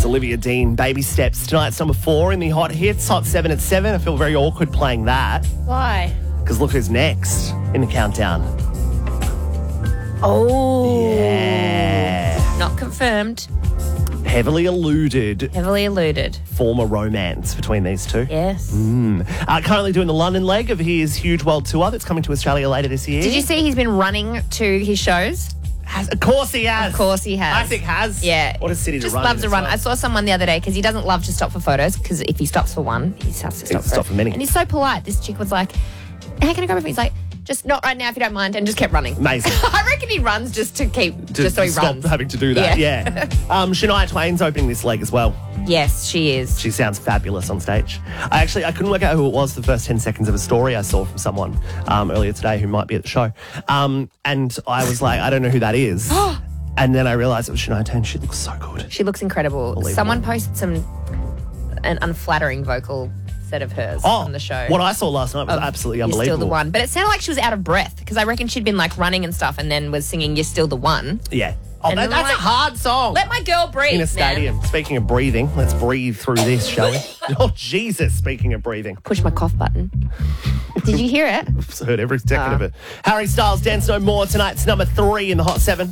It's Olivia Dean, Baby Steps. Tonight's number 4 in the Hot Hits, Hot 7 at 7. I feel very awkward playing that Why? because look who's next in the countdown. Oh. Yeah. Not confirmed. Heavily alluded Heavily alluded. former romance between these two. Yes. Currently doing the London leg of his huge world tour that's coming to Australia later this year. Did you see he's been running to his shows? Of course he has. Of course he has. Isaac has. Yeah. What a city to Just run loves in to run. as well. I saw someone the other day because he doesn't love to stop for photos because if he stops for one, he has to stop for many. And he's so polite. This chick was like, hey, can I grab a photo? He's like, just not right now if you don't mind, and just kept running. Amazing. I reckon he runs just to keep, just so he stop runs. having to do that. Yeah. Shania Twain's opening this leg as well. Yes, she is. She sounds fabulous on stage. I couldn't work out who it was the first 10 seconds of a story I saw from someone earlier today who might be at the show. And I was like, I don't know who that is. And then I realised it was Shania Twain. She looks so good. She looks incredible. Unbelievable. Someone posted an unflattering vocal set of hers on the show. What I saw last night was absolutely unbelievable. You're still the one. But it sounded like she was out of breath because I reckon she'd been like running and stuff and then was singing You're Still the One. Yeah. Oh, And that's I'm a like, hard song. Let my girl breathe, In a stadium. man. Speaking of breathing, let's breathe through this, shall we? Oh, Jesus, speaking of breathing. Push my cough button. Did you hear it? I've heard every second of it. Harry Styles, Dance No More. Tonight's number 3 in the Hot 7.